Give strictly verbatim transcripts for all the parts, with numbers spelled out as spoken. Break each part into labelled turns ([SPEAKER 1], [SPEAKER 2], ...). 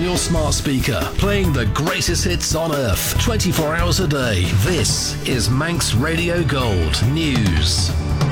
[SPEAKER 1] your smart speaker, playing the greatest hits on earth, twenty-four hours a day. This is Manx Radio Gold News.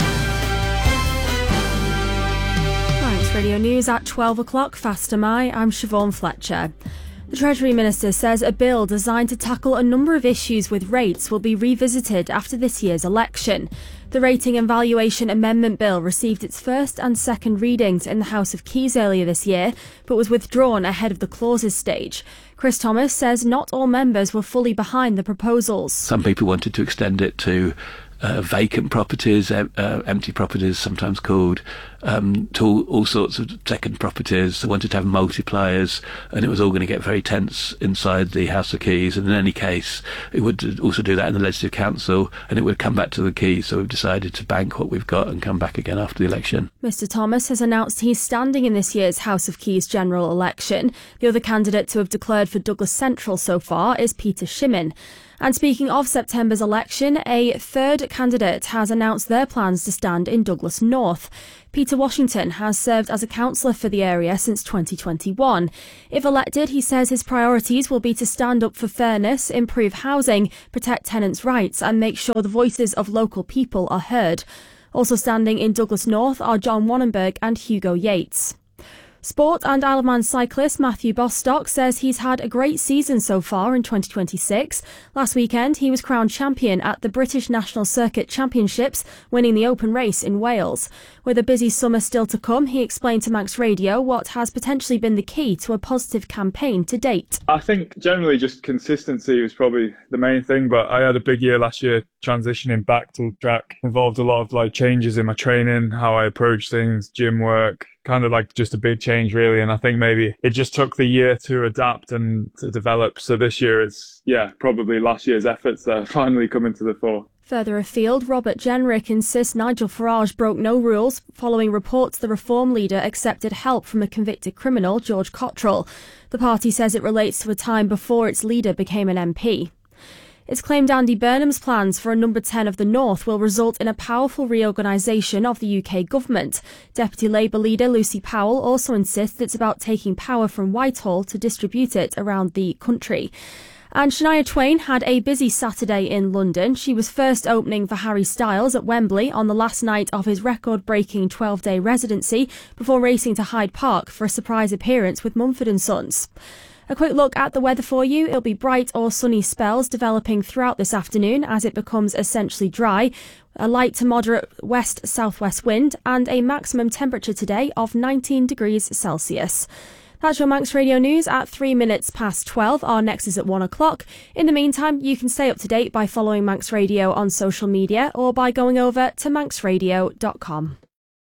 [SPEAKER 2] Manx Radio News at twelve o'clock. Faster my, I'm Siobhan Fletcher. The Treasury Minister says a bill designed to tackle a number of issues with rates will be revisited after this year's election. The Rating and Valuation Amendment Bill received its first and second readings in the House of Keys earlier this year, but was withdrawn ahead of the clauses stage. Chris Thomas says not all members were fully behind the proposals.
[SPEAKER 3] Some people wanted to extend it to uh, vacant properties, uh, empty properties sometimes called, um, to all, all sorts of second properties. They wanted to have multipliers, and it was all going to get very tense inside the House of Keys. And in any case, it would also do that in the Legislative Council, and it would come back to the Keys. So we've decided to bank what we've got and come back again after the election.
[SPEAKER 2] Mr Thomas has announced he's standing in this year's House of Keys general election. The other candidate to have declared for Douglas Central so far is Peter Shimmin. And speaking of September's election, a third candidate has announced their plans to stand in Douglas North. Peter Washington has served as a councillor for the area since twenty twenty-one. If elected, he says his priorities will be to stand up for fairness, improve housing, protect tenants' rights and make sure the voices of local people are heard. Also standing in Douglas North are John Wannenberg and Hugo Yates. Sport and Isle of Man cyclist Matthew Bostock says he's had a great season so far in twenty twenty-six. Last weekend, he was crowned champion at the British National Circuit Championships, winning the open race in Wales. With a busy summer still to come, he explained to Manx Radio what has potentially been the key to a positive campaign to date.
[SPEAKER 4] I think generally just consistency was probably the main thing, but I had a big year last year transitioning back to track. Involved a lot of like changes in my training, how I approach things, gym work. Kind of like just a big change really, and I think maybe it just took the year to adapt and to develop. So this year it's, yeah, probably last year's efforts that are finally coming to the fore.
[SPEAKER 2] Further afield, Robert Jenrick insists Nigel Farage broke no rules following reports the Reform leader accepted help from a convicted criminal, George Cottrell. The party says it relates to a time before its leader became an M P. It's claimed Andy Burnham's plans for a number ten of the North will result in a powerful reorganisation of the U K government. Deputy Labour leader Lucy Powell also insists it's about taking power from Whitehall to distribute it around the country. And Shania Twain had a busy Saturday in London. She was first opening for Harry Styles at Wembley on the last night of his record-breaking twelve-day residency before racing to Hyde Park for a surprise appearance with Mumford and Sons. A quick look at the weather for you. It'll be bright or sunny spells developing throughout this afternoon as it becomes essentially dry. A light to moderate west-southwest wind and a maximum temperature today of nineteen degrees Celsius. That's your Manx Radio News at three minutes past twelve. Our next is at one o'clock. In the meantime, you can stay up to date by following Manx Radio on social media or by going over to manx radio dot com.